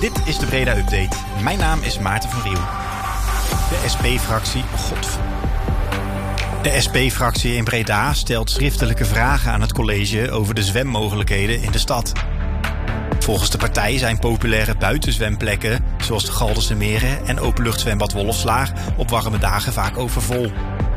Dit is de Breda Update. Mijn naam is Maarten van Riel. De SP-fractie in Breda stelt schriftelijke vragen aan het college over de zwemmogelijkheden in de stad. Volgens de partij zijn populaire buitenzwemplekken, zoals de Galderse Meren en openluchtzwembad Wolfslaag, op warme dagen vaak overvol.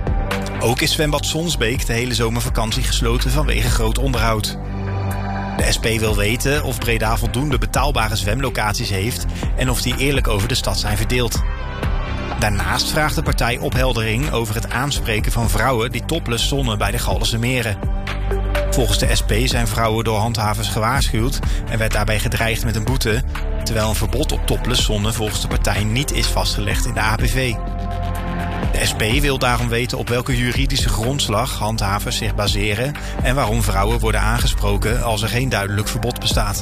Ook is zwembad Sonsbeek de hele zomervakantie gesloten vanwege groot onderhoud. De SP wil weten of Breda voldoende betaalbare zwemlocaties heeft en of die eerlijk over de stad zijn verdeeld. Daarnaast vraagt de partij opheldering over het aanspreken van vrouwen die topless zonnen bij de Galderse Meren. Volgens de SP zijn vrouwen door handhavers gewaarschuwd en werd daarbij gedreigd met een boete, terwijl een verbod op topless zonnen volgens de partij niet is vastgelegd in de APV. De SP wil daarom weten op welke juridische grondslag handhavers zich baseren en waarom vrouwen worden aangesproken als er geen duidelijk verbod bestaat.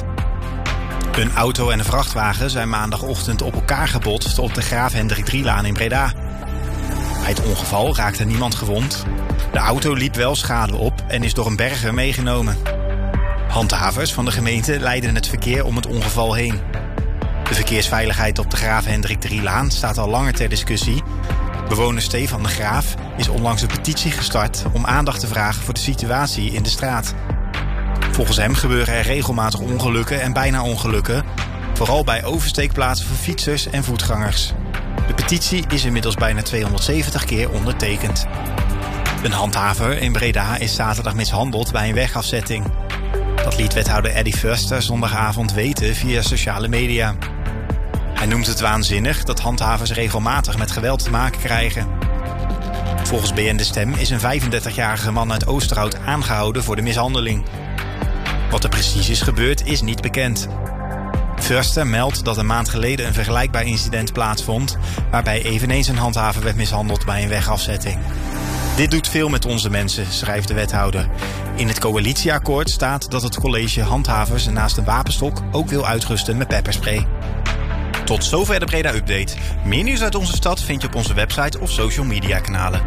Een auto en een vrachtwagen zijn maandagochtend op elkaar gebotst op de Graaf Hendrik Drielaan in Breda. Bij het ongeval raakte niemand gewond. De auto liep wel schade op en is door een berger meegenomen. Handhavers van de gemeente leidden het verkeer om het ongeval heen. De verkeersveiligheid op de Graaf Hendrik Drielaan staat al langer ter discussie. Bewoner Stefan de Graaf is onlangs een petitie gestart om aandacht te vragen voor de situatie in de straat. Volgens hem gebeuren er regelmatig ongelukken en bijna ongelukken, vooral bij oversteekplaatsen voor fietsers en voetgangers. De petitie is inmiddels bijna 270 keer ondertekend. Een handhaver in Breda is zaterdag mishandeld bij een wegafzetting. Dat liet wethouder Eddie Förster zondagavond weten via sociale media. Hij noemt het waanzinnig dat handhavers regelmatig met geweld te maken krijgen. Volgens BN De Stem is een 35-jarige man uit Oosterhout aangehouden voor de mishandeling. Wat er precies is gebeurd is niet bekend. Förster meldt dat een maand geleden een vergelijkbaar incident plaatsvond, waarbij eveneens een handhaver werd mishandeld bij een wegafzetting. Dit doet veel met onze mensen, schrijft de wethouder. In het coalitieakkoord staat dat het college handhavers naast een wapenstok ook wil uitrusten met pepperspray. Tot zover de Breda Update. Meer nieuws uit onze stad vind je op onze website of social media kanalen.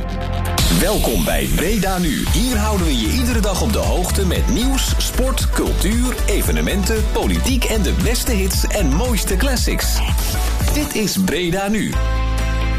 Welkom bij Breda Nu. Hier houden we je iedere dag op de hoogte met nieuws, sport, cultuur, evenementen, politiek en de beste hits en mooiste classics. Dit is Breda Nu.